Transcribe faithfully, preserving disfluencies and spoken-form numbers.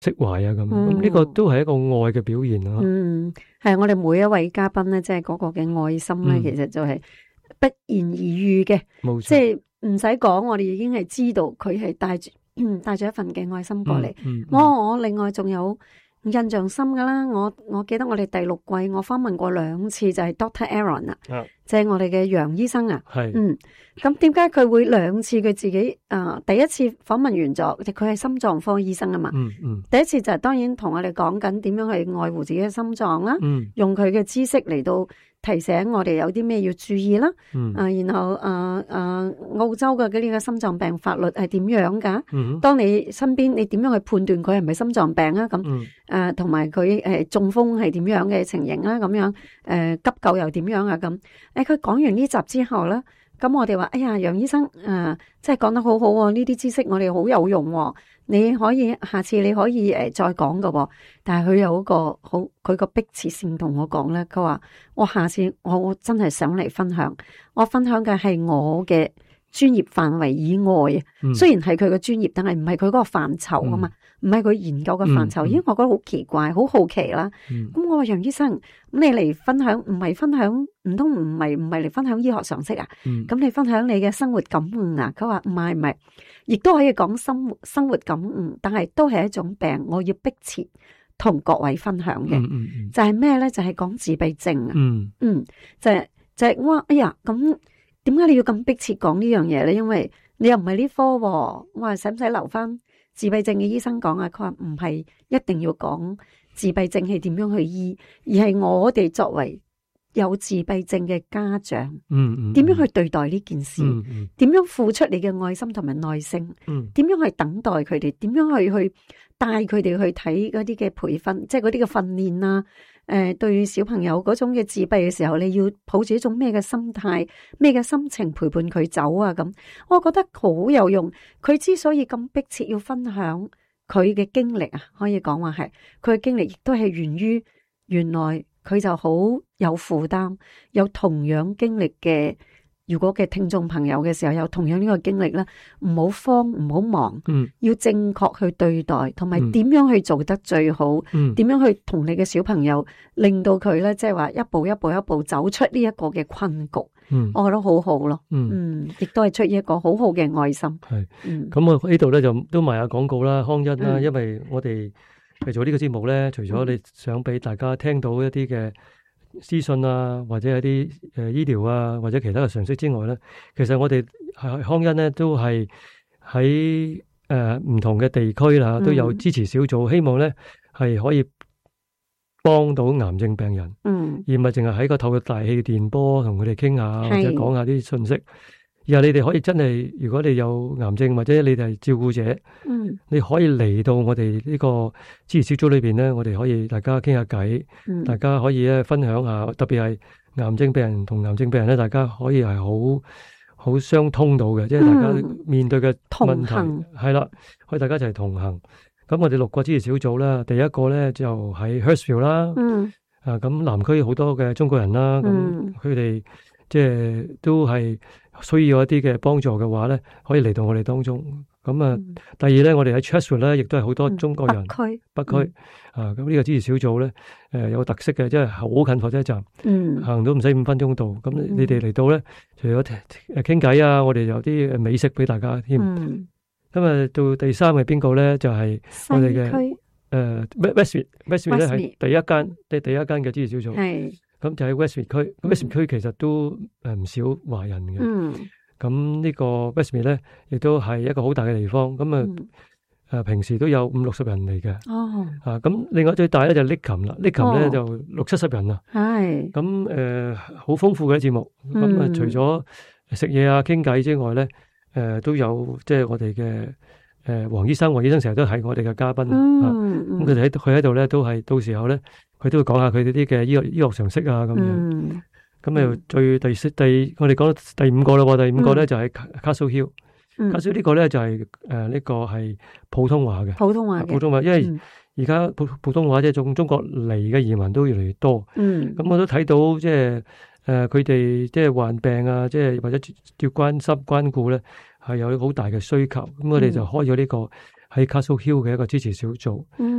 釋懷啊咁。咁呢個都係一個愛嘅表現啊。 嗯，係我哋每一位嘉賓咧，即係嗰個嘅愛心咧， 嗯其實就係不言而喻嘅， 冇錯， 即係唔使講，我哋已經係知道佢係帶住帶住一份嘅愛心過嚟。 嗯嗯我我另外仲有印象深噶啦，我我記得我哋第六季我訪問過兩次，就係 Doctor Aaron 啊， 啊即係我哋嘅楊醫生啊。 係嗯，咁點解佢會兩次佢自己啊、呃？第一次訪問完咗，佢係心臟科醫生啊嘛。 嗯嗯第一次就係當然同我哋講緊點樣去愛護自己嘅心臟啦， 嗯用佢嘅知識嚟到提醒我哋有啲咩要注意啦。 嗯啊，然後啊啊，澳洲嘅嗰啲嘅心臟病法律係點樣噶？ 嗯當你身邊你點樣去判斷佢係咪心臟病啊？咁嗯誒，同埋佢誒中風係點樣嘅情形啦？咁樣誒急救又點樣啊？咁誒，佢講完呢集之後咧，咁我哋話：哎呀，楊醫生誒，即係講得好好喎！呢啲知識我哋好有用喎。你可以下次你可以誒再講㗎喎。但係佢有一個好佢個迫切性同我講咧，佢話我下次我我真係想嚟分享，我分享嘅係我嘅專業範圍以外啊。 嗯雖然係佢嘅專業，但係唔係佢嗰個範疇啊嘛，唔係佢研究嘅範疇。 嗯嗯因為我覺得好奇怪，好好奇啦。 嗯咁我話楊醫生，咁你嚟分享唔係分享，唔通唔係唔係嚟分享醫學常識啊？ 嗯咁你分享你嘅生活感悟啊？佢話唔係唔係，亦都可以講生活生活感悟，但係都係一種病，我要迫切同各位分享嘅。 嗯嗯嗯就係咩咧？就係講自閉症啊。 嗯嗯，就係就係哇，哎呀，咁點解你要咁迫切講呢樣嘢咧？因為你又唔係呢科喎，我話使唔使留翻自閉症嘅醫生講啊？佢話唔係一定要講自閉症係點樣去醫，而係我哋作為有自閉症嘅家長， 嗯嗯點樣去對待呢件事？ 嗯嗯點樣付出你嘅愛心同埋耐性？ 嗯點樣去等待佢哋？點樣去去帶佢哋去睇嗰啲嘅培訓，即係嗰啲嘅訓練啊？誒、呃，對小朋友嗰種嘅自閉嘅時候，你要抱住一種咩嘅心態、咩嘅心情陪伴佢走啊？咁，我覺得好有用。佢之所以咁迫切要分享佢嘅經歷啊，可以講話係佢嘅經歷，亦都係源於原來佢就好有負擔，有同樣經歷嘅。如果嘅聽眾朋友嘅時候有同樣呢個經歷咧，唔好慌，唔好忙， 嗯要正確去對待，同埋點樣去做得最好， 嗯點樣去同你嘅小朋友，令到佢咧，即係話一步一步一步走出呢一個嘅困局。 嗯， 我覺得好好咯。 嗯嗯，亦都係出於一個好好嘅愛心。 係。 嗯， 咁我呢度咧就都賣下廣告啦，康恩啦， 嗯因為我哋嚟做呢個節目咧，除咗你想俾大家聽到一啲嘅資訊啊，或者一啲誒醫療啊，或者其他嘅常識之外咧，其實我哋係康恩咧都係喺誒唔同嘅地區啦，都有支持小組，希望咧係可以幫到癌症病人， 嗯， 而唔係淨係喺個透過大氣電波同佢哋傾下，或者係講下啲信息。而係你哋可以真係，如果你有癌症或者你哋係照顧者， 嗯， 你可以嚟到我哋呢個支持小組裏邊咧，我哋可以大家傾下偈， 嗯， 大家可以咧分享下，特別係癌症病人同癌症病人咧，大家可以係好好相通到嘅，即係大家面對嘅問題同行係啦，可以大家一齊同行。咁我哋六個支持小組啦，第一個咧就喺 Hurstville 啦， 嗯， 啊咁南區好多嘅中國人啦，咁嗯佢哋即係都係需要一啲嘅幫助嘅話咧，可以嚟到我哋當中。咁啊， 嗯第二咧，我哋喺 Chatswood 咧，亦都係好多中國人北區， 北區啊。咁呢個支持小組咧，誒有特色嘅，即係好近火車站， 嗯， 行到唔使五分鐘到。咁你哋嚟到咧，除咗誒傾偈啊，我哋有啲美食俾大家添。 嗯， 咁啊，到第三係邊個咧？就係西我哋嘅區誒 Westmead，Westmead 咧係 Westmead 第一間，即係第一間嘅支持小組。 係， 咁就喺 Westmead 區，咁 Westmead 區其實都誒唔少華人嘅。 嗯， 咁呢個 Westmead 咧，亦都係一個好大嘅地方。咁啊誒，平時都有五六十人嚟嘅。 哦， 啊，咁另外最大咧就 Lickham 啦，Lickham 咧哦就六七十人啦。 係， 咁誒好豐富嘅節目。咁啊， 嗯除咗食嘢啊、傾偈之外咧，誒都有即係我哋嘅誒黃醫生，黃醫生成日都係我哋嘅嘉賓啊。 嗯， 咁佢哋喺佢喺度咧，都係到時候咧，佢都會講下佢哋啲嘅醫學醫學常識啊咁樣。 嗯， 咁啊，最第四第我哋講到第五個啦喎，第五個咧嗯就係 Castle Hill。 嗯 Castle 呢個咧就係誒呢個係普通話嘅， 普通話嘅， 普通話，因為嗯而家普普通話即係從中國嚟嘅移民都越嚟越多。 嗯， 咁我都睇到即係誒佢哋即係患病啊，即係或者要關心關顧咧，係有好大嘅需求。咁我哋就開咗呢個喺 Castle Hill 嘅一個支持小組。 嗯。